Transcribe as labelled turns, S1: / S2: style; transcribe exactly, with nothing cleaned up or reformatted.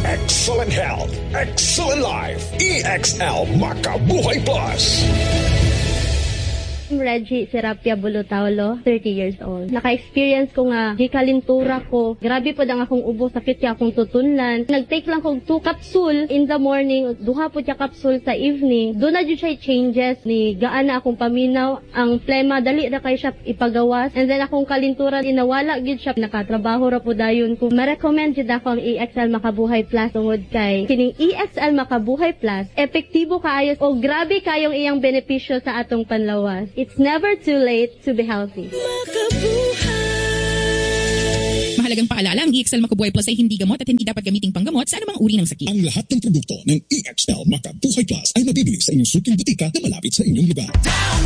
S1: Excellent health, excellent life. E X L Makabuhay Plus.
S2: I'm Reggie Serapia Bulutaulo, thirty years old. Naka-experience ko nga, di kalintura ko. Grabe po ang akong ubo, sakit kaya akong tutunlan. Nag-take lang ko two capsule in the morning, duha po siya capsule sa evening. Doon na dyan siya changes ni gaan na akong paminaw. Ang plema, dali na kayo siya ipagawas. And then akong kalintura, inawala gid siya. Nakatrabaho ra po dayon ko. Ma-recommend dyan ako ang E X L Makabuhay Plus tungod kay kining E X L Makabuhay Plus, epektibo kaayo o grabe kayong iyang benepisyo sa atong panlawas. It's never too late to be healthy.
S3: Mahalagang paalala, ang E X L Makabuhay Plus ay hindi gamot at hindi dapat gamiting panggamot sa anumang uri ng sakit.
S1: Ang lahat ng produkto ng E X L Makabuhay Plus ay mabibili sa inyong suking butika na malapit sa inyong lugar.